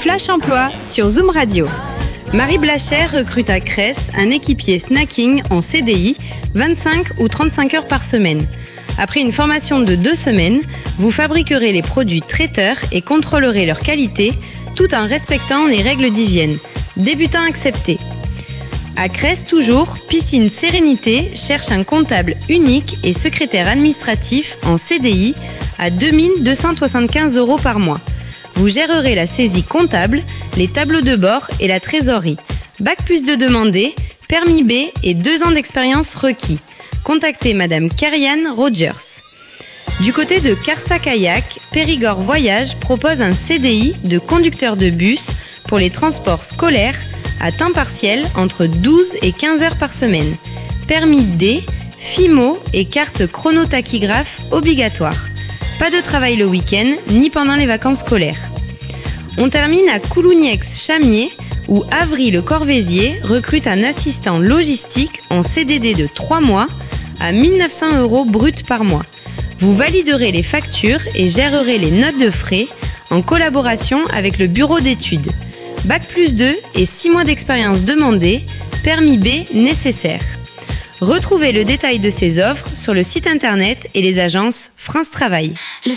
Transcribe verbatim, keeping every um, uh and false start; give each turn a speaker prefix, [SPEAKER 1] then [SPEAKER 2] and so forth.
[SPEAKER 1] Flash Emploi sur Zoom Radio. Marie Blacher recrute à Cress un équipier snacking en C D I, vingt-cinq ou trente-cinq heures par semaine. Après une formation de deux semaines, vous fabriquerez les produits traiteurs et contrôlerez leur qualité, tout en respectant les règles d'hygiène. Débutants acceptés. À Cress toujours, Piscine Sérénité cherche un comptable unique et secrétaire administratif en C D I à deux mille deux cent soixante-quinze euros par mois. Vous gérerez la saisie comptable, les tableaux de bord et la trésorerie. Bac plus deux demandé, permis B et deux ans d'expérience requis. Contactez Madame Karianne Rogers. Du côté de Carsa Kayak, Périgord Voyage propose un C D I de conducteur de bus pour les transports scolaires à temps partiel entre douze et quinze heures par semaine. Permis D, F I M O et carte chronotachygraphe obligatoire. Pas de travail le week-end ni pendant les vacances scolaires. On termine à Coulougnex-Chamiers où Avry Le Corvézier recrute un assistant logistique en C D D de trois mois à mille neuf cents euros brut par mois. Vous validerez les factures et gérerez les notes de frais en collaboration avec le bureau d'études. Bac plus deux et six mois d'expérience demandée, permis B nécessaire. Retrouvez le détail de ces offres sur le site internet et les agences France Travail.